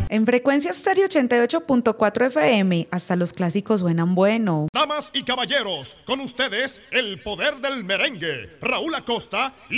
En Frecuencia Stereo 88.4 FM, hasta los clásicos suenan bueno. Damas y caballeros, con ustedes, el poder del merengue, Raúl Acosta y